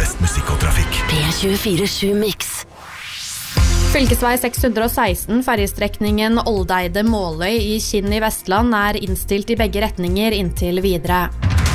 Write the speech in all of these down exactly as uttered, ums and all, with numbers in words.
best musikk og trafikk. P tjuefire sju Mix. Fylkesvei seks hundre og seksten, ferjestrekningen Oldeide-Måløy i Kinn i Vestland, er innstilt i begge retninger inntil videre.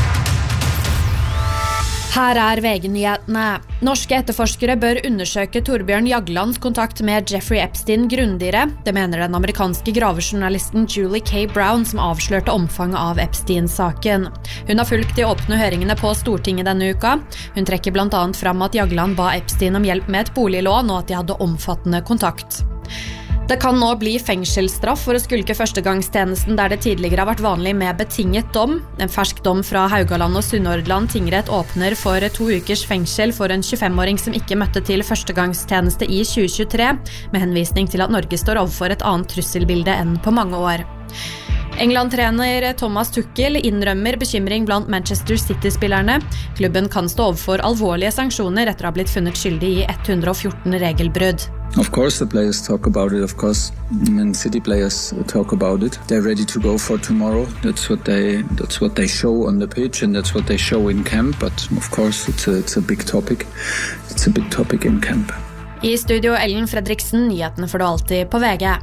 Her er V G-nyhetene. Norske etterforskere bør undersøke Torbjørn Jaglands kontakt med Jeffrey Epstein grundigere. Det mener den amerikanske gravejournalisten Julie K. Brown, som avslørte omfanget av Epstein-saken. Hun har fulgt de åpne høringene på Stortinget denne uka. Hun trekker blant annet fram at Jagland ba Epstein om hjelp med et boliglån, og at de hadde omfattende kontakt. Det kan nå bli fengselsstraff for å skulke førstegangstjenesten der det tidligere har vært vanlig med betinget dom. En fersk dom fra Haugaland og Sunnhordland tingrett åpner for to ukers fengsel for en tjuefem-åring som ikke møtte til førstegangstjeneste i tjue tjuetre, med henvisning til at Norge står overfor et annet trusselbilde enn på mange år. England-trener Thomas Tuchel innrømmer bekymring blant Manchester City-spillerne. Klubben kan stå overfor alvorlige sanksjoner etter å ha blitt funnet skyldig i one hundred fourteen regelbrudd. Of course the players talk about it, of course. And City players talk about it. They're ready to go for tomorrow. That's what they that's what they show on the pitch and that's what they show in camp, but of course it's a, it's a big topic. It's a big topic in camp. I studio Ellen Fredriksen, nyhetene får du alltid på V G.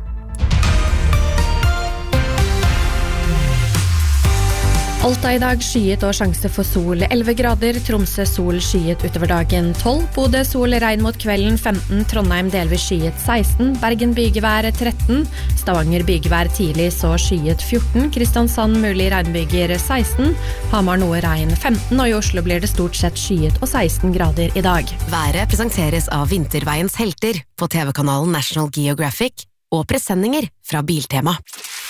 Alta i dag skyet og sjanse for sol, elleve grader, Tromsø sol skyet utover dagen, tolv, Bodø sol regn mot kvelden, femten, Trondheim delvis skyet, seksten, Bergen bygevær, tretten, Stavanger bygevær tidlig, så skyet, fjorten, Kristiansand mulig regnbyger, seksten, Hamar noe regn, femten, og i Oslo blir det stort sett skyet og seksten grader i dag. Været presenteres av Vinterveiens helter på T V-kanalen National Geographic og presenninger fra Biltema.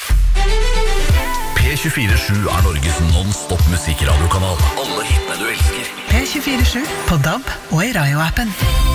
P tjuefire sju er Norges non-stop musikradiokanal. Alle hitene du elsker. P tjuefire sju på D A B og i Radio-appen.